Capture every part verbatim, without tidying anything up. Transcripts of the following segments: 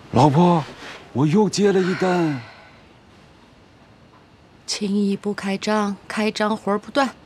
老婆，我又接了一单。 轻易不开张，开张活儿不断。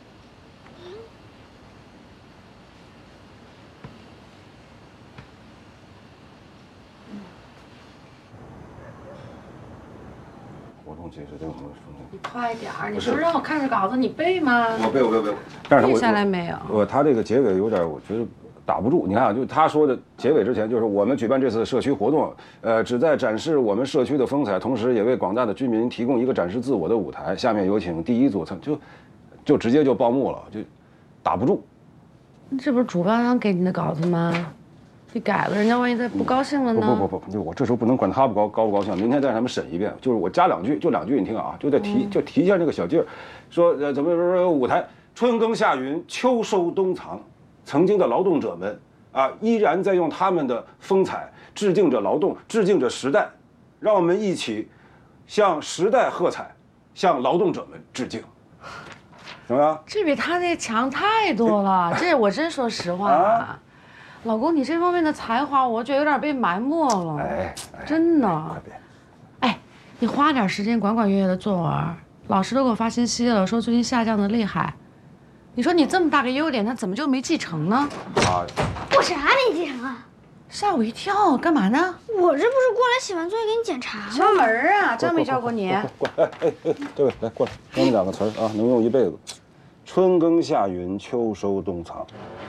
活动解释对我们说的。 你快点儿！你不是让我看着稿子你背吗？ 我背，我背，我背。但是背下来没有？ 我他这个结尾有点，我觉得。 打不住，你看啊，就他说的结尾之前，就是我们举办这次社区活动，呃，旨在展示我们社区的风采，同时也为广大的居民提供一个展示自我的舞台。下面有请第一组参，就就直接就报幕了，就打不住。 这不是主办方给你的稿子吗？你改了，人家万一再不高兴了呢？ 不不不不，就我这时候不能管他不高高不高兴，明天再让他们审一遍。就是我加两句，就两句，你听啊，就得提就提一下这个小劲儿，说呃怎么说舞台，春耕夏耘，秋收冬藏，曾经的劳动者们。 啊，依然在用他们的风采致敬着劳动，致敬着时代，让我们一起向时代喝彩，向劳动者们致敬，怎么样？ 这比他那强太多了，这我真说实话，啊、老公，你这方面的才华，我觉得有点被埋没了。哎，哎真的。快别！哎，你花点时间管管月月的作文，老师都给我发信息了，说最近下降的厉害。 你说你这么大个优点，他怎么就没继承呢？ 啊，我啥没继承啊？ 吓我一跳，干嘛呢？ 我这不是过来写完作业给你检查吗？ 敲门啊，真没叫过你。 过来，哎哎，这位来过来，教你两个词儿啊，能用一辈子。春耕夏耘，秋收冬藏。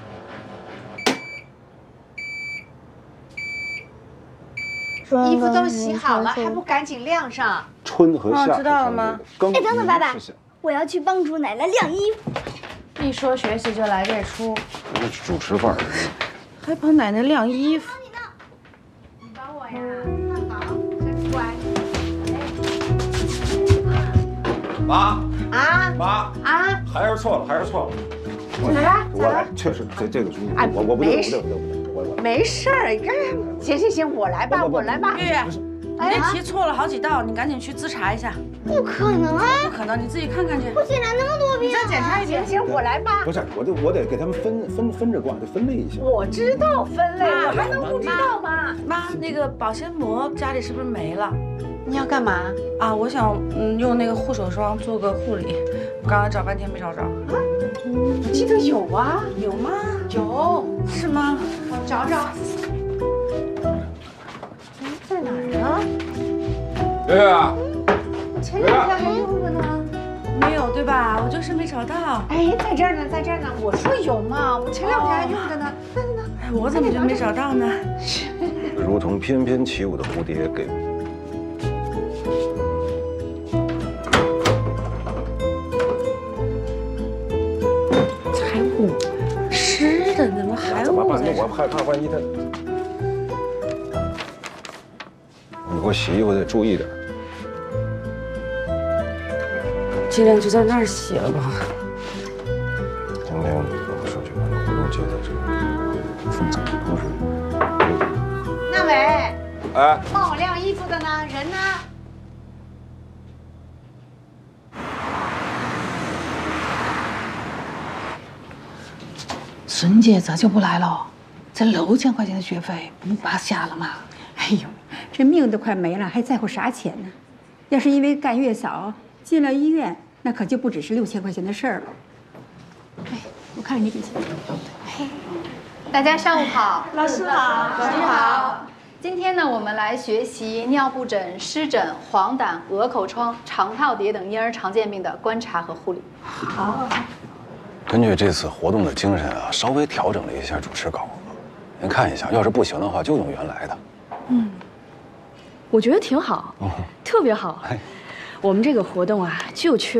衣服都洗好了，还不赶紧晾上？ 春和夏。 哦，知道了吗？ 哎， 等等，爸爸，我要去帮助奶奶晾衣服。 一说学习就来这出， 跟主持范儿似的， 还帮奶奶晾衣服。 你帮我呀？那好，真乖。 妈啊妈啊！ 还是错了，还是错了。 怎么了？ 我来，确实这这个主意， 哎我我不对， 没事我不对，我不对，我我。 没事儿，你看，行行行，我来吧，我来吧。 月月，你这题错了好几道，你赶紧去自查一下。 不可能啊！ 不可能，你自己看看去。 我检查那么多遍， 你再检查一遍。 行行，我来吧。 不是，我得我得给他们分分分着挂，得分类一下。 我知道分类，我还能不知道吗？ 妈，那个保鲜膜家里是不是没了？ 你要干嘛？ 啊，我想嗯用那个护手霜做个护理，我刚才找半天没找着。啊， 我记得有啊， 有吗？ 有， 是吗？ 我找找。在哪儿呢？ 月月啊， 前两天还用着呢。 没有对吧？我就是没找到。 哎，在这儿呢，在这儿呢。我说有嘛，我前两天还用着呢。那那那， 哎，我怎么就没找到呢？ 如同翩翩起舞的蝴蝶，给。 湿的怎么还怎么办？ 在？ 我害怕万一他……你给我洗衣服得注意点。 尽量就在那儿洗了吧。 今天我们社区办的活动就在这里，风采同时。 那伟， 哎， 帮我晾衣服的呢？人呢？ 孙姐咋就不来了？这六千块钱的学费不白瞎了吗？ 哎呦，这命都快没了，还在乎啥钱呢？要是因为干月嫂进了医院，那可就不只是六千块钱的事儿了。哎，我看你笔记。 嘿，大家上午好， 老师好， 老师好。今天呢，我们来学习尿布疹、湿疹、黄疸、鹅口疮、肠套叠等婴儿常见病的观察和护理。 好。 根据这次活动的精神啊，稍微调整了一下主持稿子，您看一下，要是不行的话，就用原来的。 嗯，我觉得挺好，特别好。我们这个活动啊，就缺